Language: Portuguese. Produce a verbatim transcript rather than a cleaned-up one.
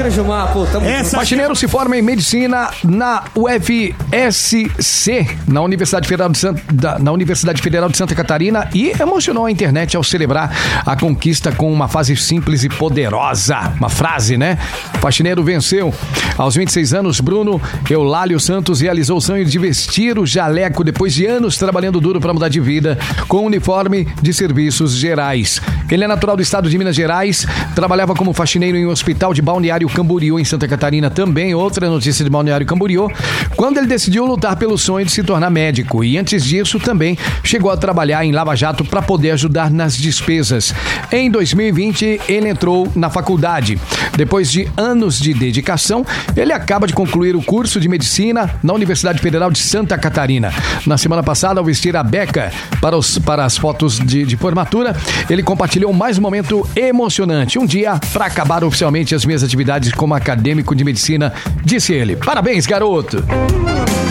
Valeu, Gilmar. Pô, tamo Essa Faxineiro se forma em medicina na U F S C, na Universidade Federal de Santa, da, na Universidade Federal de Santa Catarina, e emocionou a internet ao celebrar a conquista com uma fase simples e poderosa. Uma frase, né? O faxineiro venceu. Aos vinte e seis anos, Bruno Eulálio Santos realizou o sonho de vestir o jaleco depois de anos trabalhando duro para mudar de vida com o uniforme de serviços gerais. Ele é natural do estado de Minas Gerais, trabalhava como faxineiro em um hospital de Balneário Camboriú, em Santa Catarina também. Outra notícia de Balneário Camboriú, quando ele decidiu lutar pelo sonho de se tornar médico, e antes disso também chegou a trabalhar em Lava Jato para poder ajudar nas despesas. Em dois mil e vinte, ele entrou na faculdade. Depois de anos de dedicação, ele acaba de concluir o curso de medicina na Universidade Federal de Santa Catarina. Na semana passada, ao vestir a beca para, os, para as fotos de, de formatura, ele compartilhou mais um momento emocionante. Um dia para acabar oficialmente as minhas atividades como acadêmico de medicina, disse ele. Parabéns, garoto!